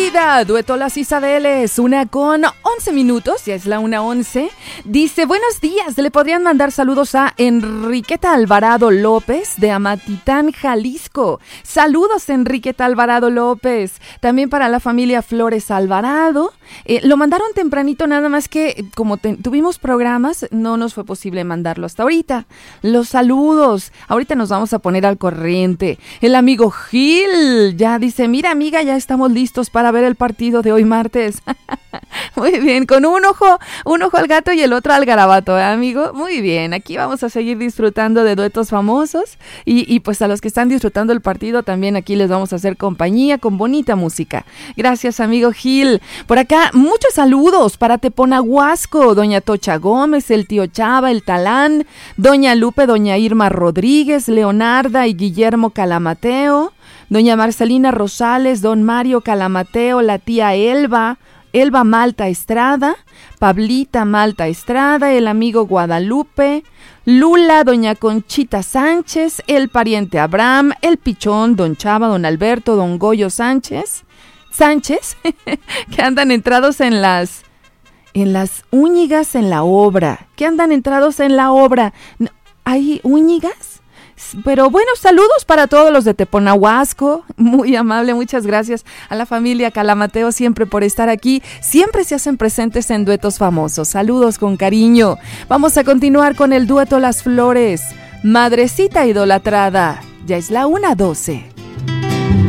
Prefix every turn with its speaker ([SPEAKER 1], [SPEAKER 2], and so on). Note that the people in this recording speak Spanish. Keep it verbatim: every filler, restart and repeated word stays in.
[SPEAKER 1] vida, dueto Las Isabeles, una con once minutos, ya es la una once. Dice, buenos días, le podrían mandar saludos a Enriqueta Alvarado López de Amatitán, Jalisco. Saludos, Enriqueta Alvarado López. También para la familia Flores Alvarado. Eh, lo mandaron tempranito, nada más que como te, tuvimos programas, no nos fue posible mandarlo hasta ahorita. Los saludos, ahorita nos vamos a poner al corriente. El amigo Gil ya dice, mira amiga, ya estamos listos para ver el partido de hoy martes. Muy bien, con un ojo, un ojo al gato y el otro al garabato, ¿eh, amigo? Muy bien, aquí vamos a seguir disfrutando de duetos famosos y, y pues a los que están disfrutando el partido también aquí les vamos a hacer compañía con bonita música. Gracias, amigo Gil. Por acá, muchos saludos para Teponahuasco, doña Tocha Gómez, el tío Chava, el Talán, doña Lupe, doña Irma Rodríguez, Leonarda y Guillermo Calamateo, doña Marcelina Rosales, don Mario Calamateo, la tía Elba, Elba Malta Estrada, Pablita Malta Estrada, el amigo Guadalupe, Lula, doña Conchita Sánchez, el pariente Abraham, el Pichón, don Chava, don Alberto, don Goyo Sánchez, Sánchez, que andan entrados en las, en las Úñigas en la obra, que andan entrados en la obra. ¿Hay Úñigas? Pero bueno, saludos para todos los de Teponahuasco, muy amable, muchas gracias a la familia Calamateo siempre por estar aquí, siempre se hacen presentes en duetos famosos, saludos con cariño. Vamos a continuar con el dueto Las Flores, Madrecita Idolatrada, ya es la una doce.